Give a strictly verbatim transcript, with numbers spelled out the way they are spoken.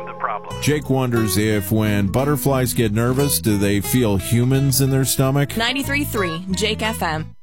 I'm the problem. Jake wonders if when butterflies get nervous, do they feel humans in their stomach? ninety-three point three Jake F M.